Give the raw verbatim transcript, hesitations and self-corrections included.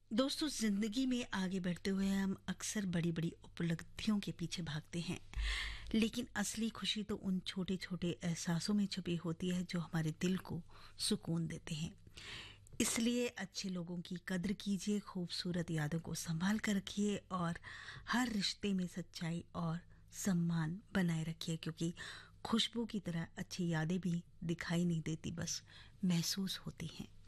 दोस्तों, जिंदगी में आगे बढ़ते हुए हम अक्सर बड़ी बड़ी उपलब्धियों के पीछे भागते हैं, लेकिन असली खुशी तो उन छोटे छोटे एहसासों में छुपी होती है जो हमारे दिल को सुकून देते हैं। इसलिए अच्छे लोगों की कद्र कीजिए, खूबसूरत यादों को संभाल कर रखिए और हर रिश्ते में सच्चाई और सम्मान बनाए रखिए, क्योंकि खुशबू की तरह अच्छी यादें भी दिखाई नहीं देती, बस महसूस होती हैं।